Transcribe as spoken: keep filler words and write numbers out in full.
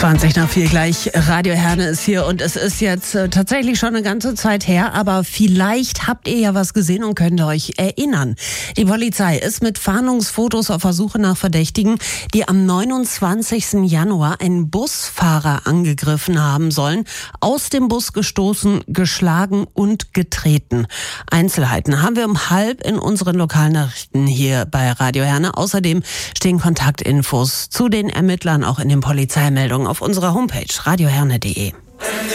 zwanzig nach vier gleich. Radio Herne ist hier und es ist jetzt äh, tatsächlich schon eine ganze Zeit her, aber vielleicht habt ihr ja was gesehen und könnt euch erinnern. Die Polizei ist mit Fahndungsfotos auf der Suche nach Verdächtigen, die am neunundzwanzigsten Januar einen Busfahrer angegriffen haben sollen, aus dem Bus gestoßen, geschlagen und getreten. Einzelheiten haben wir um halb in unseren Lokalnachrichten hier bei Radio Herne. Außerdem stehen Kontaktinfos zu den Ermittlern auch in den Polizeimeldungen auf unserer Homepage radio herne punkt de.